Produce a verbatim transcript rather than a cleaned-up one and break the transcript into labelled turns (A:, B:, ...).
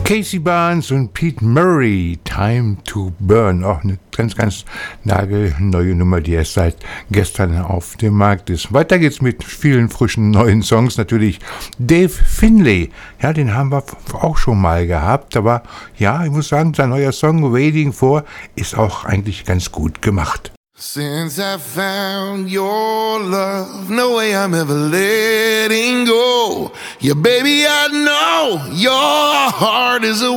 A: Casey Barnes und Pete Murray, Time to Burn. Auch eine ganz, ganz nagelneue Nummer, die erst seit gestern auf dem Markt ist. Weiter geht's mit vielen frischen neuen Songs. Natürlich Dave Finlay. Ja, den haben wir auch schon mal gehabt. Aber ja, ich muss sagen, sein neuer Song Waiting For ist auch eigentlich ganz gut gemacht.
B: Since I found your love, no way I'm ever letting go. Yeah, baby, I know your heart is a